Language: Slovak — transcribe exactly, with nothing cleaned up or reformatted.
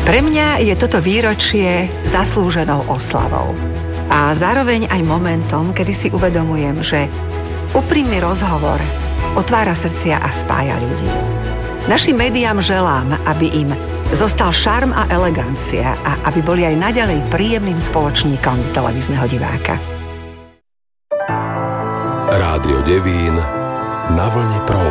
Pre mňa je toto výročie zaslúženou oslavou. A zároveň aj momentom, kedy si uvedomujem, že úprimný rozhovor otvára srdcia a spája ľudí. Našim médiám želám, aby im zostal šarm a elegancia a aby boli aj naďalej príjemným spoločníkom televízneho diváka. Rádio Devín na vlne Pro.